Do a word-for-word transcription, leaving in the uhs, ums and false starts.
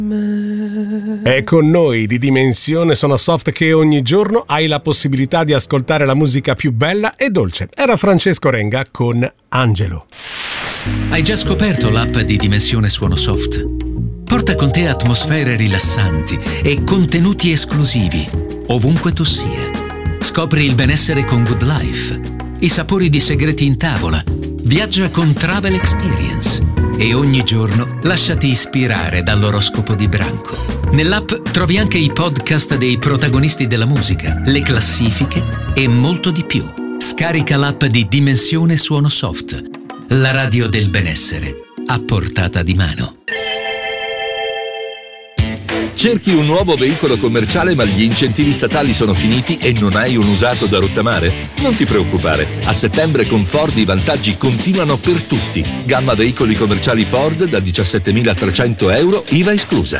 È con noi di Dimensione Sonosoft che ogni giorno hai la possibilità di ascoltare la musica più bella e dolce. Era Francesco Renga con Angelo. Hai già scoperto l'app di Dimensione Suonosoft? Porta con te atmosfere rilassanti e contenuti esclusivi ovunque tu sia. Scopri il benessere con Good Life, i sapori di segreti in tavola, viaggia con Travel Experience e ogni giorno lasciati ispirare dall'oroscopo di Branco. Nell'app trovi anche i podcast dei protagonisti della musica, le classifiche e molto di più. Scarica l'app di Dimensione Suonosoft, la radio del benessere a portata di mano. Cerchi un nuovo veicolo commerciale ma gli incentivi statali sono finiti e non hai un usato da rottamare? Non ti preoccupare, a settembre con Ford i vantaggi continuano per tutti. Gamma veicoli commerciali Ford da diciassettemilatrecento euro, I V A esclusa.